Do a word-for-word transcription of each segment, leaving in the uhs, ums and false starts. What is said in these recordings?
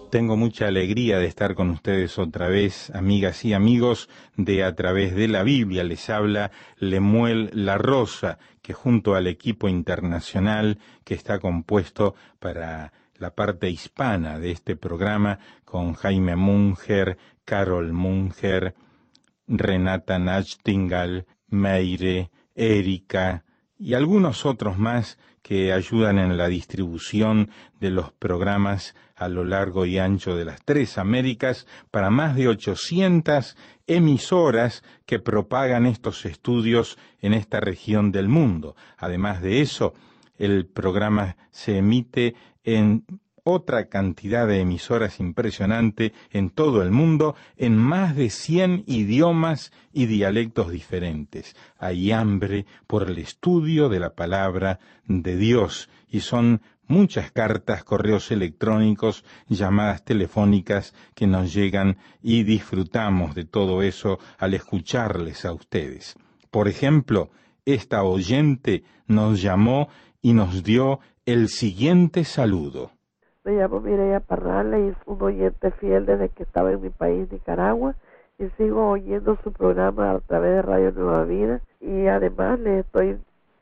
Tengo mucha alegría de estar con ustedes otra vez, amigas y amigos de A Través de la Biblia. Les habla Lemuel La Rosa, que junto al equipo internacional que está compuesto para la parte hispana de este programa, con Jaime Munger, Carol Munger, Renata Nachtingal, Meire, Erika y algunos otros más que ayudan en la distribución de los programas a lo largo y ancho de las tres Américas para más de ochocientas emisoras que propagan estos estudios en esta región del mundo. Además de eso, el programa se emite en otra cantidad de emisoras impresionante en todo el mundo, en más de cien idiomas y dialectos diferentes. Hay hambre por el estudio de la palabra de Dios, y son muchas cartas, correos electrónicos, llamadas telefónicas que nos llegan, y disfrutamos de todo eso al escucharles a ustedes. Por ejemplo, esta oyente nos llamó y nos dio el siguiente saludo. Me llamo Mireya Parrales y soy un oyente fiel desde que estaba en mi país, Nicaragua, y sigo oyendo su programa a través de Radio Nueva Vida, y además le estoy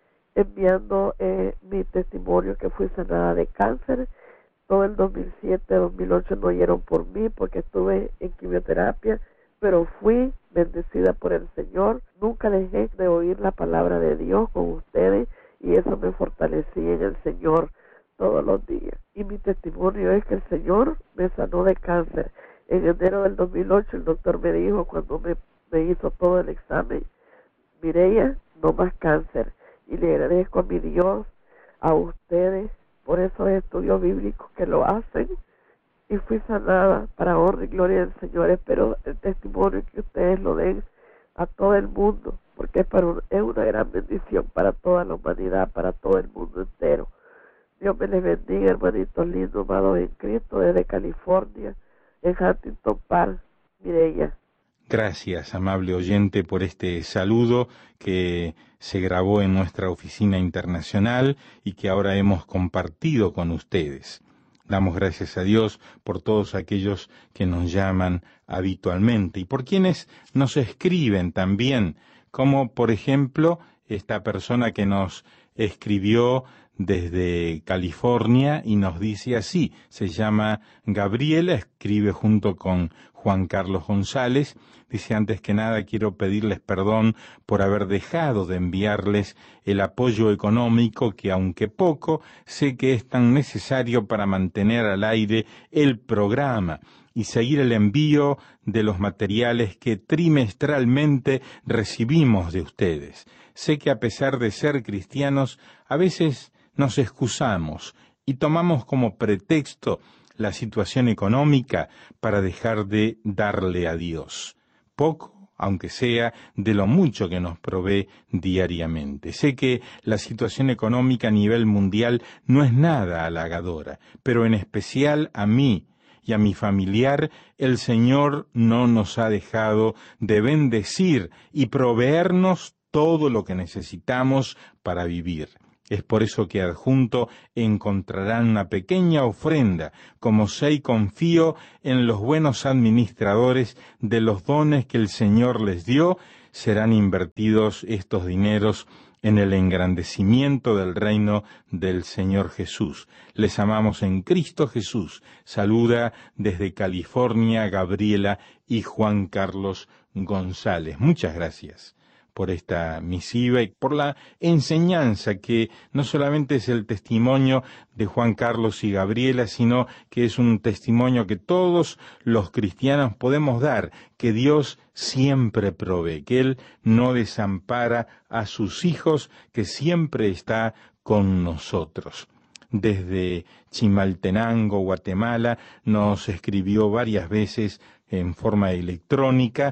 enviando eh, mi testimonio que fui sanada de cáncer. Todo el dos mil siete, dos mil ocho no oyeron por mí porque estuve en quimioterapia, pero fui bendecida por el Señor. Nunca dejé de oír la palabra de Dios con ustedes, y eso me fortalecía en el Señor todos los días. Y mi testimonio es que el Señor me sanó de cáncer. En enero del dos mil ocho el doctor me dijo, cuando me, me hizo todo el examen: Mireya, no más cáncer. Y le agradezco a mi Dios, a ustedes, por esos estudios bíblicos que lo hacen, y fui sanada para honra y gloria del Señor. Espero el testimonio que ustedes lo den a todo el mundo, porque es, para un, es una gran bendición para toda la humanidad, para todo el mundo entero. Dios me les bendiga, hermanitos lindos, amados en Cristo, desde California, en Huntington Park, Mireya. Gracias, amable oyente, por este saludo que se grabó en nuestra oficina internacional y que ahora hemos compartido con ustedes. Damos gracias a Dios por todos aquellos que nos llaman habitualmente y por quienes nos escriben también, como por ejemplo esta persona que nos escribió desde California y nos dice así. Se llama Gabriela, escribe junto con Juan Carlos González. Dice: antes que nada quiero pedirles perdón por haber dejado de enviarles el apoyo económico que, aunque poco, sé que es tan necesario para mantener al aire el programa y seguir el envío de los materiales que trimestralmente recibimos de ustedes. Sé que a pesar de ser cristianos, a veces nos excusamos y tomamos como pretexto la situación económica para dejar de darle a Dios poco, aunque sea, de lo mucho que nos provee diariamente. Sé que la situación económica a nivel mundial no es nada halagadora, pero en especial a mí y a mi familiar, el Señor no nos ha dejado de bendecir y proveernos todo lo que necesitamos para vivir. Es por eso que adjunto encontrarán una pequeña ofrenda, como sé y confío en los buenos administradores de los dones que el Señor les dio. Serán invertidos estos dineros en el engrandecimiento del reino del Señor Jesús. Les amamos en Cristo Jesús. Saluda desde California Gabriela y Juan Carlos González. Muchas gracias por esta misiva y por la enseñanza que no solamente es el testimonio de Juan Carlos y Gabriela, sino que es un testimonio que todos los cristianos podemos dar, que Dios siempre provee, que Él no desampara a sus hijos, que siempre está con nosotros. Desde Chimaltenango, Guatemala, nos escribió varias veces en forma electrónica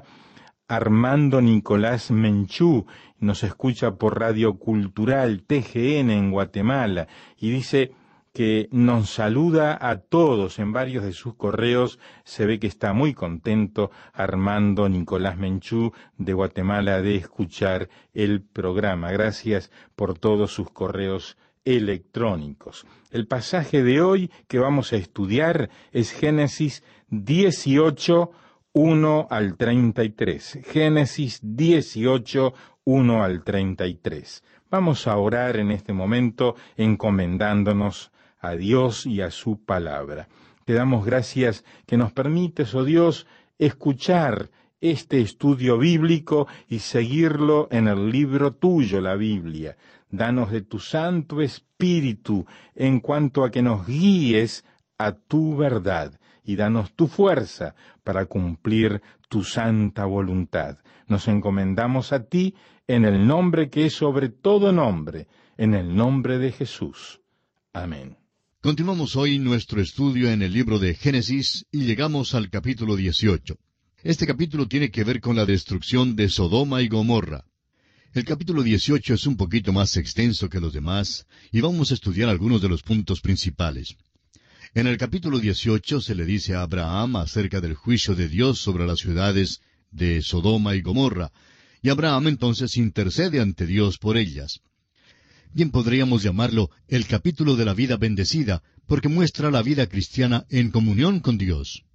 Armando Nicolás Menchú, nos escucha por Radio Cultural T G N en Guatemala y dice que nos saluda a todos en varios de sus correos. Se ve que está muy contento Armando Nicolás Menchú de Guatemala de escuchar el programa. Gracias por todos sus correos electrónicos. El pasaje de hoy que vamos a estudiar es Génesis dieciocho, uno al treinta y tres. Génesis dieciocho, uno al treinta y tres. Vamos a orar en este momento encomendándonos a Dios y a su palabra. Te damos gracias que nos permites, oh Dios, escuchar este estudio bíblico y seguirlo en el libro tuyo, la Biblia. Danos de tu Santo Espíritu en cuanto a que nos guíes a tu verdad y danos tu fuerza para cumplir tu santa voluntad. Nos encomendamos a ti en el nombre que es sobre todo nombre, en el nombre de Jesús. Amén. Continuamos hoy nuestro estudio en el libro de Génesis y llegamos al capítulo dieciocho. Este capítulo tiene que ver con la destrucción de Sodoma y Gomorra. El capítulo dieciocho es un poquito más extenso que los demás y vamos a estudiar algunos de los puntos principales. En el capítulo dieciocho se le dice a Abraham acerca del juicio de Dios sobre las ciudades de Sodoma y Gomorra, y Abraham entonces intercede ante Dios por ellas. Bien podríamos llamarlo el capítulo de la vida bendecida, porque muestra la vida cristiana en comunión con Dios.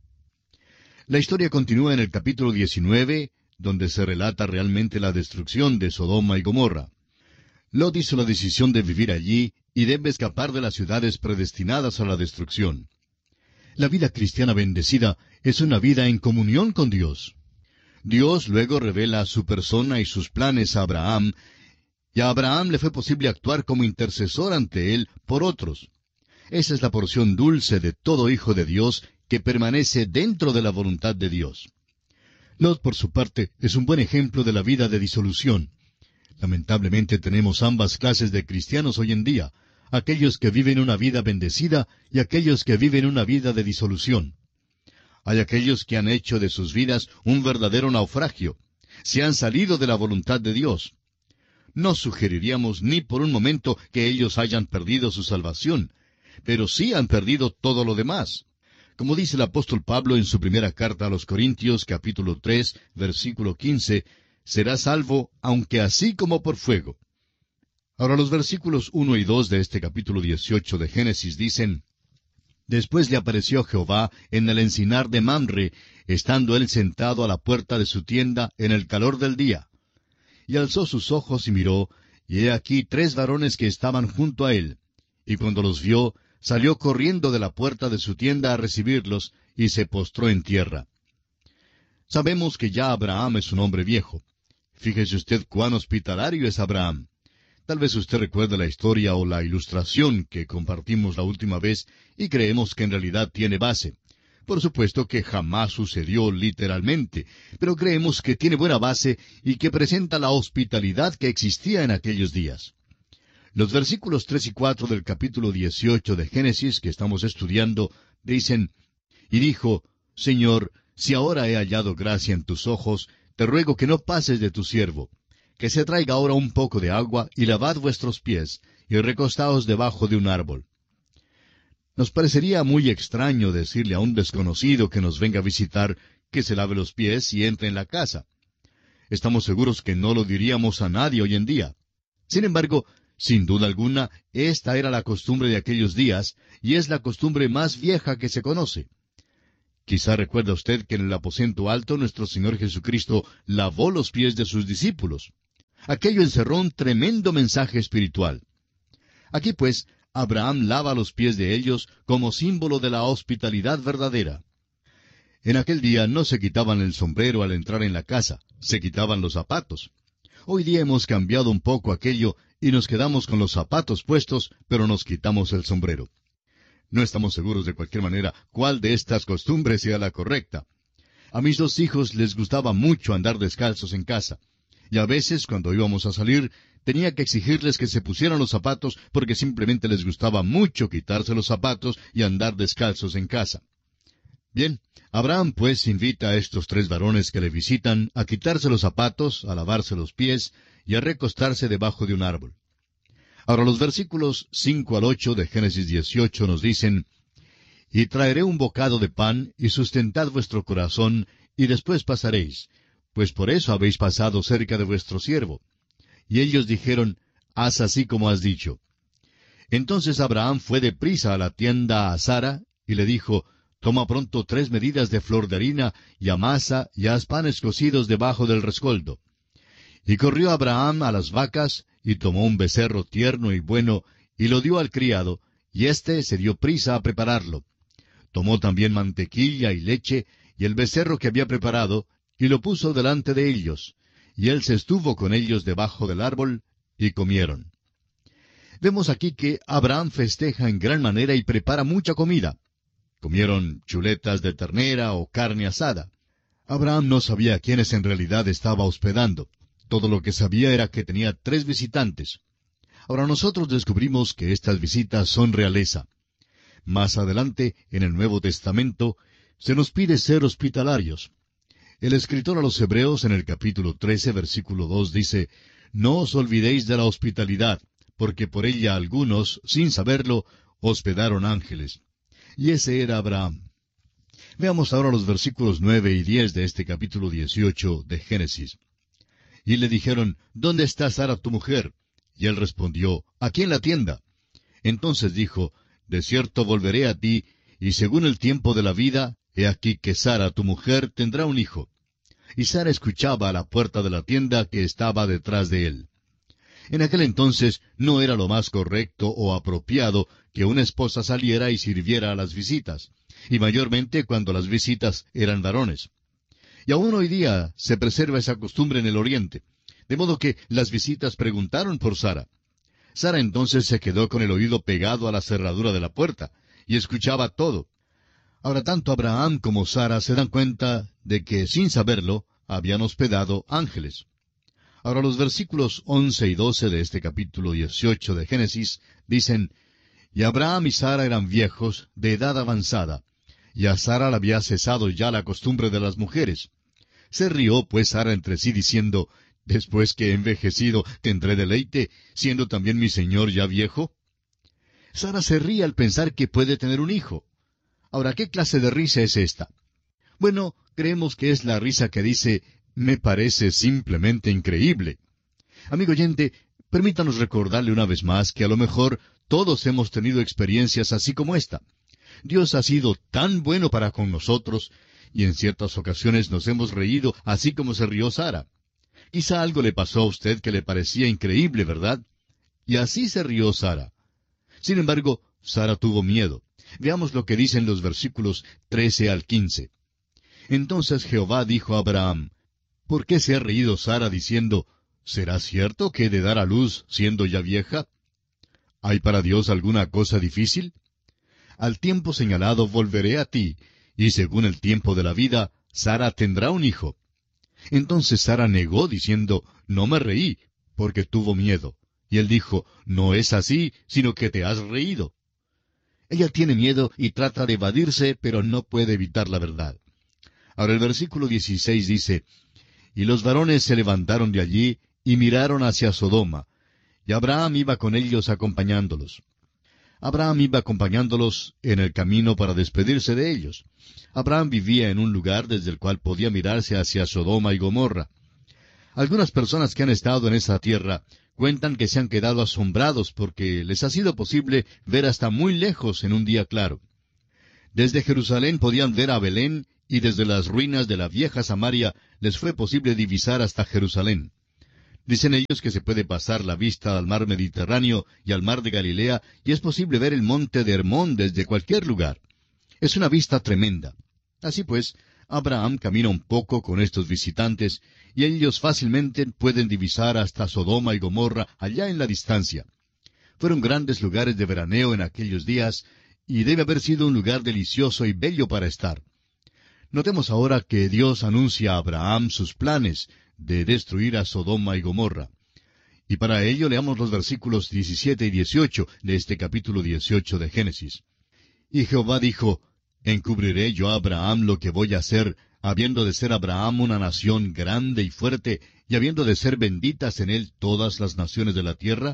La historia continúa en el capítulo diecinueve, donde se relata realmente la destrucción de Sodoma y Gomorra. Lot hizo la decisión de vivir allí y debe escapar de las ciudades predestinadas a la destrucción. La vida cristiana bendecida es una vida en comunión con Dios. Dios luego revela su persona y sus planes a Abraham, y a Abraham le fue posible actuar como intercesor ante él por otros. Esa es la porción dulce de todo hijo de Dios que permanece dentro de la voluntad de Dios. Lot, por su parte, es un buen ejemplo de la vida de disolución. Lamentablemente tenemos ambas clases de cristianos hoy en día, aquellos que viven una vida bendecida y aquellos que viven una vida de disolución. Hay aquellos que han hecho de sus vidas un verdadero naufragio, se han salido de la voluntad de Dios. No sugeriríamos ni por un momento que ellos hayan perdido su salvación, pero sí han perdido todo lo demás. Como dice el apóstol Pablo en su primera carta a los Corintios, capítulo tres, versículo quince, será salvo, aunque así como por fuego. Ahora los versículos uno y dos de este capítulo dieciocho de Génesis dicen: Después le apareció Jehová en el encinar de Mamre, estando él sentado a la puerta de su tienda en el calor del día. Y alzó sus ojos y miró, y he aquí tres varones que estaban junto a él. Y cuando los vio, salió corriendo de la puerta de su tienda a recibirlos, y se postró en tierra. Sabemos que ya Abraham es un hombre viejo. Fíjese usted cuán hospitalario es Abraham. Tal vez usted recuerde la historia o la ilustración que compartimos la última vez y creemos que en realidad tiene base. Por supuesto que jamás sucedió literalmente, pero creemos que tiene buena base y que presenta la hospitalidad que existía en aquellos días. Los versículos tres y cuatro del capítulo dieciocho de Génesis que estamos estudiando dicen: Y dijo, Señor, si ahora he hallado gracia en tus ojos, te ruego que no pases de tu siervo, que se traiga ahora un poco de agua, y lavad vuestros pies, y recostaos debajo de un árbol. Nos parecería muy extraño decirle a un desconocido que nos venga a visitar que se lave los pies y entre en la casa. Estamos seguros que no lo diríamos a nadie hoy en día. Sin embargo, sin duda alguna, esta era la costumbre de aquellos días, y es la costumbre más vieja que se conoce. Quizá recuerda usted que en el aposento alto nuestro Señor Jesucristo lavó los pies de sus discípulos. Aquello encerró un tremendo mensaje espiritual. Aquí pues, Abraham lava los pies de ellos como símbolo de la hospitalidad verdadera. En aquel día no se quitaban el sombrero al entrar en la casa, se quitaban los zapatos. Hoy día hemos cambiado un poco aquello y nos quedamos con los zapatos puestos, pero nos quitamos el sombrero. No estamos seguros de cualquier manera cuál de estas costumbres sea la correcta. A mis dos hijos les gustaba mucho andar descalzos en casa, y a veces cuando íbamos a salir tenía que exigirles que se pusieran los zapatos porque simplemente les gustaba mucho quitarse los zapatos y andar descalzos en casa. Bien, Abraham pues invita a estos tres varones que le visitan a quitarse los zapatos, a lavarse los pies y a recostarse debajo de un árbol. Ahora los versículos cinco al ocho de Génesis dieciocho nos dicen: Y traeré un bocado de pan, y sustentad vuestro corazón, y después pasaréis, pues por eso habéis pasado cerca de vuestro siervo. Y ellos dijeron: Haz así como has dicho. Entonces Abraham fue deprisa a la tienda a Sara, y le dijo, toma pronto tres medidas de flor de harina, y amasa, y haz panes cocidos debajo del rescoldo. Y corrió Abraham a las vacas, y tomó un becerro tierno y bueno, y lo dio al criado, y éste se dio prisa a prepararlo. Tomó también mantequilla y leche, y el becerro que había preparado, y lo puso delante de ellos. Y él se estuvo con ellos debajo del árbol, y comieron. Vemos aquí que Abraham festeja en gran manera y prepara mucha comida. Comieron chuletas de ternera o carne asada. Abraham no sabía a quiénes en realidad estaba hospedando. Todo lo que sabía era que tenía tres visitantes. Ahora nosotros descubrimos que estas visitas son realeza. Más adelante, en el Nuevo Testamento, se nos pide ser hospitalarios. El escritor a los Hebreos en el capítulo trece, versículo dos dice, «No os olvidéis de la hospitalidad, porque por ella algunos, sin saberlo, hospedaron ángeles». Y ese era Abraham. Veamos ahora los versículos nueve y diez de este capítulo dieciocho de Génesis. Y le dijeron, ¿dónde está Sara tu mujer? Y él respondió, aquí en la tienda. Entonces dijo, de cierto volveré a ti, y según el tiempo de la vida, he aquí que Sara tu mujer tendrá un hijo. Y Sara escuchaba a la puerta de la tienda que estaba detrás de él. En aquel entonces no era lo más correcto o apropiado que una esposa saliera y sirviera a las visitas, y mayormente cuando las visitas eran varones. Y aún hoy día se preserva esa costumbre en el Oriente, de modo que las visitas preguntaron por Sara. Sara entonces se quedó con el oído pegado a la cerradura de la puerta, y escuchaba todo. Ahora tanto Abraham como Sara se dan cuenta de que, sin saberlo, habían hospedado ángeles. Ahora los versículos once y doce de este capítulo dieciocho de Génesis dicen, «Y Abraham y Sara eran viejos, de edad avanzada, y a Sara le había cesado ya la costumbre de las mujeres. Se rió pues Sara entre sí diciendo, «Después que he envejecido, ¿tendré deleite, siendo también mi señor ya viejo?» Sara se ríe al pensar que puede tener un hijo. Ahora, ¿qué clase de risa es esta? Bueno, creemos que es la risa que dice, «Me parece simplemente increíble». Amigo oyente, permítanos recordarle una vez más que a lo mejor todos hemos tenido experiencias así como esta. Dios ha sido tan bueno para con nosotros, y en ciertas ocasiones nos hemos reído así como se rió Sara. Quizá algo le pasó a usted que le parecía increíble, ¿verdad? Y así se rió Sara. Sin embargo, Sara tuvo miedo. Veamos lo que dicen los versículos trece al quince. Entonces Jehová dijo a Abraham, ¿por qué se ha reído Sara diciendo, ¿será cierto que he de dar a luz siendo ya vieja? ¿Hay para Dios alguna cosa difícil? Al tiempo señalado volveré a ti, y según el tiempo de la vida, Sara tendrá un hijo. Entonces Sara negó diciendo, no me reí, porque tuvo miedo. Y él dijo, no es así, sino que te has reído. Ella tiene miedo y trata de evadirse, pero no puede evitar la verdad. Ahora el versículo dieciséis dice, y los varones se levantaron de allí y miraron hacia Sodoma, y Abraham iba con ellos acompañándolos. Abraham iba acompañándolos en el camino para despedirse de ellos. Abraham vivía en un lugar desde el cual podía mirarse hacia Sodoma y Gomorra. Algunas personas que han estado en esa tierra cuentan que se han quedado asombrados porque les ha sido posible ver hasta muy lejos en un día claro. Desde Jerusalén podían ver a Belén, y desde las ruinas de la vieja Samaria les fue posible divisar hasta Jerusalén. Dicen ellos que se puede pasar la vista al mar Mediterráneo y al mar de Galilea, y es posible ver el monte de Hermón desde cualquier lugar. Es una vista tremenda. Así pues, Abraham camina un poco con estos visitantes, y ellos fácilmente pueden divisar hasta Sodoma y Gomorra allá en la distancia. Fueron grandes lugares de veraneo en aquellos días, y debe haber sido un lugar delicioso y bello para estar. Notemos ahora que Dios anuncia a Abraham sus planes de destruir a Sodoma y Gomorra. Y para ello leamos los versículos diecisiete y dieciocho de este capítulo dieciocho de Génesis. Y Jehová dijo, ¿encubriré yo a Abraham lo que voy a hacer, habiendo de ser Abraham una nación grande y fuerte, y habiendo de ser benditas en él todas las naciones de la tierra?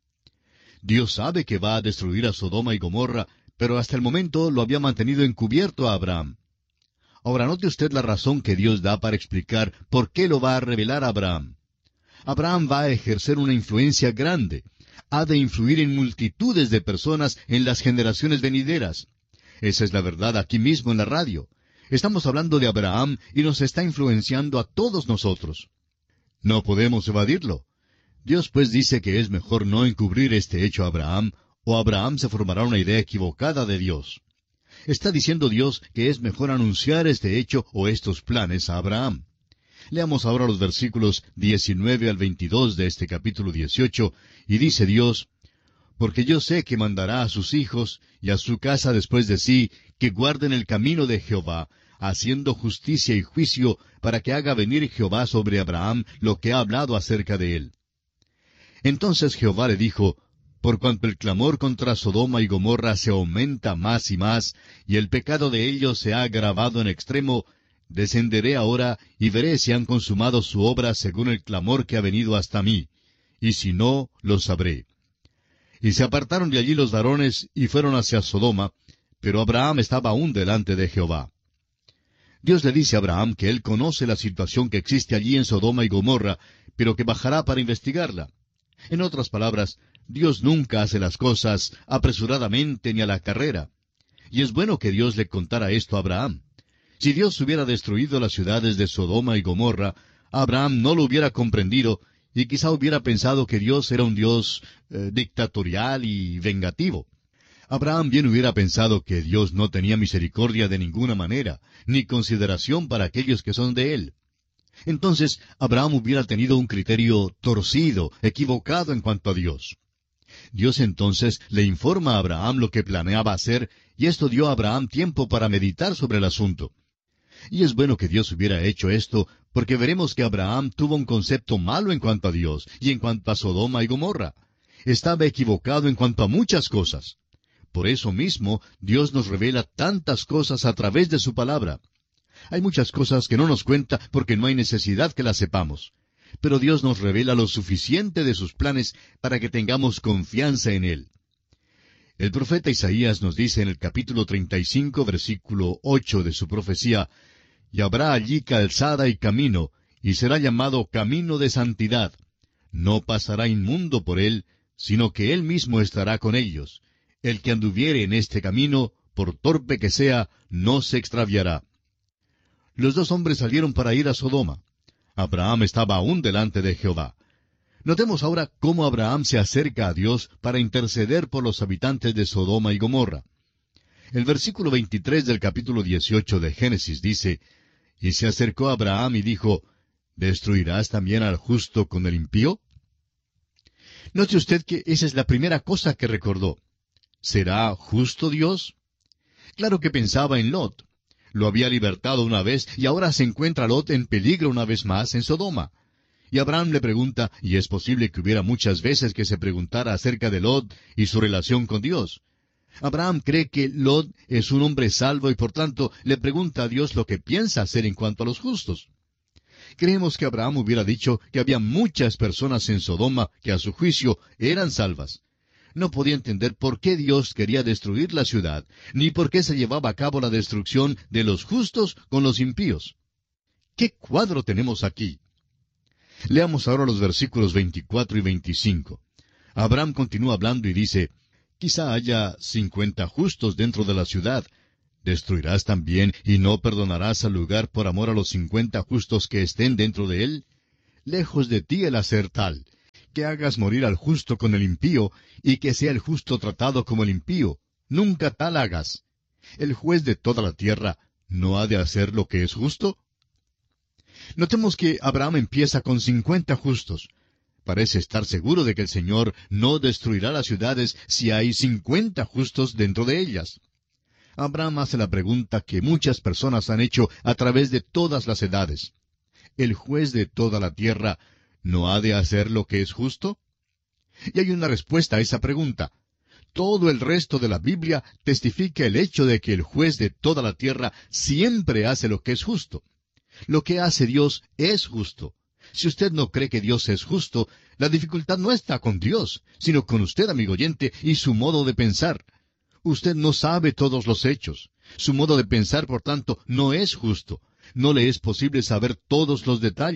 Dios sabe que va a destruir a Sodoma y Gomorra, pero hasta el momento lo había mantenido encubierto a Abraham. Ahora note usted la razón que Dios da para explicar por qué lo va a revelar a Abraham. Abraham va a ejercer una influencia grande. Ha de influir en multitudes de personas en las generaciones venideras. Esa es la verdad aquí mismo en la radio. Estamos hablando de Abraham y nos está influenciando a todos nosotros. No podemos evadirlo. Dios pues dice que es mejor no encubrir este hecho a Abraham, o Abraham se formará una idea equivocada de Dios. Está diciendo Dios que es mejor anunciar este hecho o estos planes a Abraham. Leamos ahora los versículos diecinueve al veintidós de este capítulo dieciocho, y dice Dios, «Porque yo sé que mandará a sus hijos y a su casa después de sí, que guarden el camino de Jehová, haciendo justicia y juicio, para que haga venir Jehová sobre Abraham lo que ha hablado acerca de él». Entonces Jehová le dijo, «Por cuanto el clamor contra Sodoma y Gomorra se aumenta más y más, y el pecado de ellos se ha agravado en extremo, descenderé ahora y veré si han consumado su obra según el clamor que ha venido hasta mí, y si no, lo sabré». Y se apartaron de allí los varones y fueron hacia Sodoma, pero Abraham estaba aún delante de Jehová. Dios le dice a Abraham que él conoce la situación que existe allí en Sodoma y Gomorra, pero que bajará para investigarla. En otras palabras, Dios nunca hace las cosas apresuradamente ni a la carrera. Y es bueno que Dios le contara esto a Abraham. Si Dios hubiera destruido las ciudades de Sodoma y Gomorra, Abraham no lo hubiera comprendido y quizá hubiera pensado que Dios era un Dios eh, dictatorial y vengativo. Abraham bien hubiera pensado que Dios no tenía misericordia de ninguna manera, ni consideración para aquellos que son de él. Entonces Abraham hubiera tenido un criterio torcido, equivocado en cuanto a Dios. Dios entonces le informa a Abraham lo que planeaba hacer, y esto dio a Abraham tiempo para meditar sobre el asunto. Y es bueno que Dios hubiera hecho esto, porque veremos que Abraham tuvo un concepto malo en cuanto a Dios, y en cuanto a Sodoma y Gomorra. Estaba equivocado en cuanto a muchas cosas. Por eso mismo, Dios nos revela tantas cosas a través de su palabra. Hay muchas cosas que no nos cuenta porque no hay necesidad que las sepamos. Pero Dios nos revela lo suficiente de sus planes para que tengamos confianza en Él. El profeta Isaías nos dice en el capítulo treinta y cinco, versículo ocho de su profecía, «Y habrá allí calzada y camino, y será llamado camino de santidad. No pasará inmundo por él, sino que él mismo estará con ellos. El que anduviere en este camino, por torpe que sea, no se extraviará». Los dos hombres salieron para ir a Sodoma. Abraham estaba aún delante de Jehová. Notemos ahora cómo Abraham se acerca a Dios para interceder por los habitantes de Sodoma y Gomorra. El versículo veintitrés del capítulo dieciocho de Génesis dice, «Y se acercó Abraham y dijo, ¿destruirás también al justo con el impío?». Note usted que esa es la primera cosa que recordó. ¿Será justo Dios? Claro que pensaba en Lot. Lo había libertado una vez y ahora se encuentra Lot en peligro una vez más en Sodoma. Y Abraham le pregunta, y es posible que hubiera muchas veces que se preguntara acerca de Lot y su relación con Dios. Abraham cree que Lot es un hombre salvo y por tanto le pregunta a Dios lo que piensa hacer en cuanto a los justos. Creemos que Abraham hubiera dicho que había muchas personas en Sodoma que a su juicio eran salvas. No podía entender por qué Dios quería destruir la ciudad, ni por qué se llevaba a cabo la destrucción de los justos con los impíos. ¿Qué cuadro tenemos aquí? Leamos ahora los versículos veinticuatro y veinticinco. Abraham continúa hablando y dice, «Quizá haya cincuenta justos dentro de la ciudad. ¿Destruirás también y no perdonarás al lugar por amor a los cincuenta justos que estén dentro de él? Lejos de ti el hacer tal, que hagas morir al justo con el impío, y que sea el justo tratado como el impío. Nunca tal hagas. El juez de toda la tierra, ¿no ha de hacer lo que es justo?». Notemos que Abraham empieza con cincuenta justos. Parece estar seguro de que el Señor no destruirá las ciudades si hay cincuenta justos dentro de ellas. Abraham hace la pregunta que muchas personas han hecho a través de todas las edades. ¿El juez de toda la tierra no ha de hacer lo que es justo? Y hay una respuesta a esa pregunta. Todo el resto de la Biblia testifica el hecho de que el juez de toda la tierra siempre hace lo que es justo. Lo que hace Dios es justo. Si usted no cree que Dios es justo, la dificultad no está con Dios, sino con usted, amigo oyente, y su modo de pensar. Usted no sabe todos los hechos. Su modo de pensar, por tanto, no es justo. No le es posible saber todos los detalles.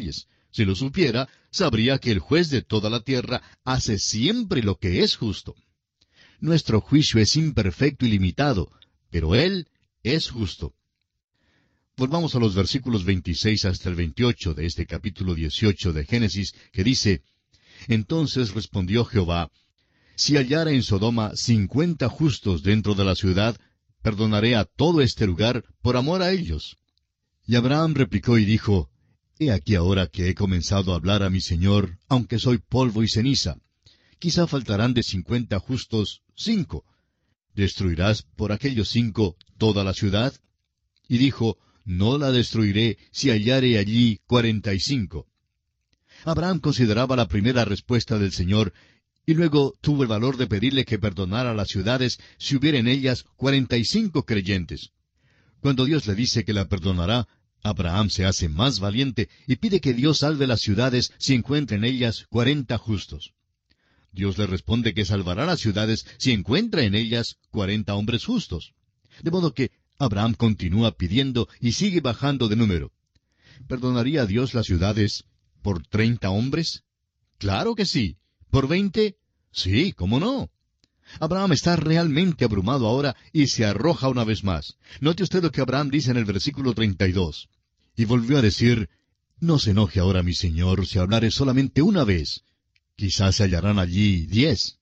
Si lo supiera, sabría que el juez de toda la tierra hace siempre lo que es justo. Nuestro juicio es imperfecto y limitado, pero Él es justo. Volvamos a los versículos veintiséis hasta el veintiocho de este capítulo dieciocho de Génesis, que dice, Entonces respondió Jehová, Si hallara en Sodoma cincuenta justos dentro de la ciudad, perdonaré a todo este lugar por amor a ellos. Y Abraham replicó y dijo, He aquí ahora que he comenzado a hablar a mi Señor, aunque soy polvo y ceniza. Quizá faltarán de cincuenta justos cinco. ¿Destruirás por aquellos cinco toda la ciudad? Y dijo, No la destruiré si hallare allí cuarenta y cinco. Abraham consideraba la primera respuesta del Señor, y luego tuvo el valor de pedirle que perdonara las ciudades si hubiera en ellas cuarenta y cinco creyentes. Cuando Dios le dice que la perdonará, Abraham se hace más valiente y pide que Dios salve las ciudades si encuentra en ellas cuarenta justos. Dios le responde que salvará las ciudades si encuentra en ellas cuarenta hombres justos. De modo que Abraham continúa pidiendo y sigue bajando de número. ¿Perdonaría Dios las ciudades por treinta hombres? Claro que sí. ¿Por veinte? Sí, ¿cómo no? Abraham está realmente abrumado ahora y se arroja una vez más. Note usted lo que Abraham dice en el versículo treinta y dos. Y volvió a decir, No se enoje ahora mi señor si hablare solamente una vez. Quizás se hallarán allí diez.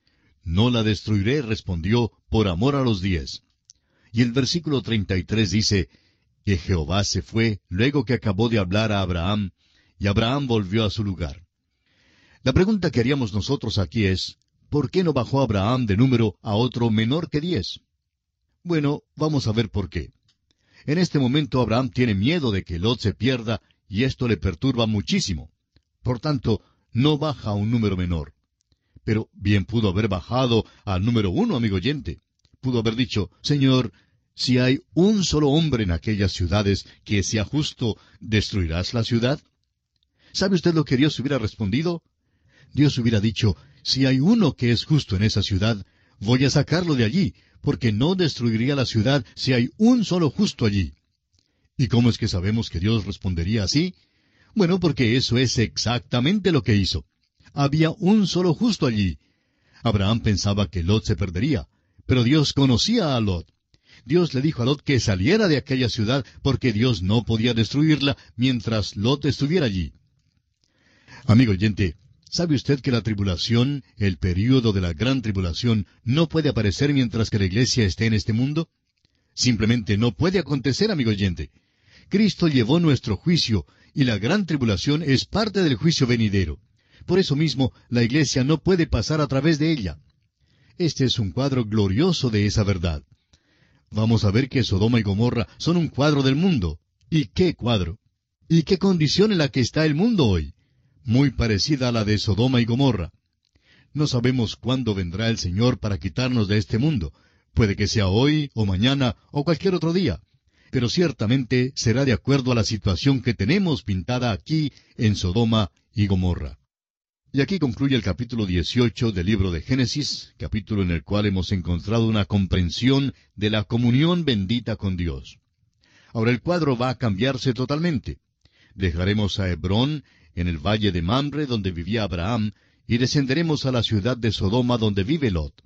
No la destruiré, respondió, por amor a los diez. Y el versículo treinta y tres dice, que Jehová se fue luego que acabó de hablar a Abraham, y Abraham volvió a su lugar. La pregunta que haríamos nosotros aquí es, ¿por qué no bajó Abraham de número a otro menor que diez? Bueno, vamos a ver por qué. En este momento Abraham tiene miedo de que Lot se pierda, y esto le perturba muchísimo. Por tanto, no baja a un número menor. Pero bien pudo haber bajado al número uno, amigo oyente. Pudo haber dicho, Señor, si hay un solo hombre en aquellas ciudades que sea justo, ¿destruirás la ciudad? ¿Sabe usted lo que Dios hubiera respondido? Dios hubiera dicho, si hay uno que es justo en esa ciudad, voy a sacarlo de allí, porque no destruiría la ciudad si hay un solo justo allí. ¿Y cómo es que sabemos que Dios respondería así? Bueno, porque eso es exactamente lo que hizo. Había un solo justo allí. Abraham pensaba que Lot se perdería, pero Dios conocía a Lot. Dios le dijo a Lot que saliera de aquella ciudad porque Dios no podía destruirla mientras Lot estuviera allí. Amigo oyente, ¿sabe usted que la tribulación, el período de la gran tribulación, no puede aparecer mientras que la iglesia esté en este mundo? Simplemente no puede acontecer, amigo oyente. Cristo llevó nuestro juicio, y la gran tribulación es parte del juicio venidero. Por eso mismo, la iglesia no puede pasar a través de ella. Este es un cuadro glorioso de esa verdad. Vamos a ver que Sodoma y Gomorra son un cuadro del mundo. ¿Y qué cuadro? ¿Y qué condición en la que está el mundo hoy? Muy parecida a la de Sodoma y Gomorra. No sabemos cuándo vendrá el Señor para quitarnos de este mundo. Puede que sea hoy, o mañana, o cualquier otro día. Pero ciertamente será de acuerdo a la situación que tenemos pintada aquí en Sodoma y Gomorra. Y aquí concluye el capítulo dieciocho del libro de Génesis, capítulo en el cual hemos encontrado una comprensión de la comunión bendita con Dios. Ahora el cuadro va a cambiarse totalmente. Dejaremos a Hebrón, en el valle de Mamre, donde vivía Abraham, y descenderemos a la ciudad de Sodoma, donde vive Lot.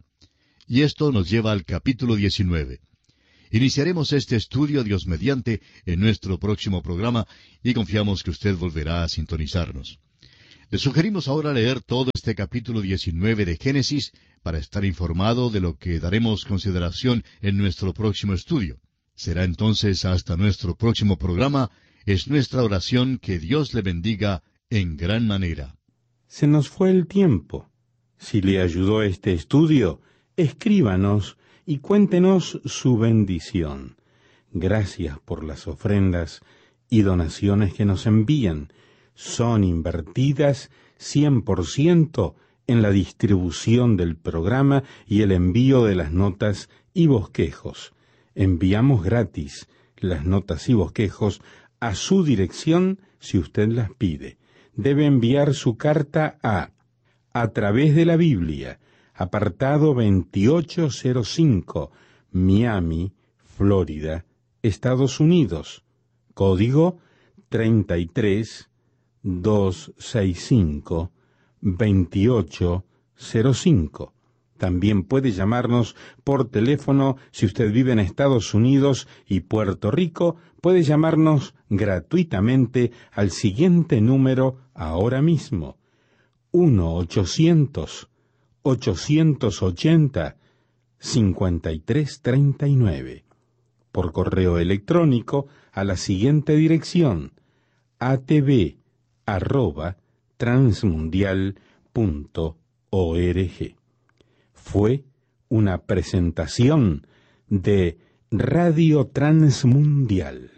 Y esto nos lleva al capítulo diecinueve. Iniciaremos este estudio, Dios mediante, en nuestro próximo programa, y confiamos que usted volverá a sintonizarnos. Le sugerimos ahora leer todo este capítulo diecinueve de Génesis para estar informado de lo que daremos consideración en nuestro próximo estudio. Será entonces hasta nuestro próximo programa. Es nuestra oración que Dios le bendiga en gran manera. Se nos fue el tiempo. Si le ayudó este estudio, escríbanos y cuéntenos su bendición. Gracias por las ofrendas y donaciones que nos envían. Son invertidas cien por ciento en la distribución del programa y el envío de las notas y bosquejos. Enviamos gratis las notas y bosquejos a su dirección si usted las pide. Debe enviar su carta a A través de la Biblia, apartado veintiocho cero cinco, Miami, Florida, Estados Unidos. Código treinta y tres dos seis cinco, veintiocho cero cinco. También puede llamarnos por teléfono si usted vive en Estados Unidos y Puerto Rico. Puede llamarnos gratuitamente al siguiente número ahora mismo: uno ochocientos, ochocientos ochenta, cincuenta y tres treinta y nueve. Por correo electrónico a la siguiente dirección: atv arroba transmundial punto org. Fue una presentación de Radio Transmundial.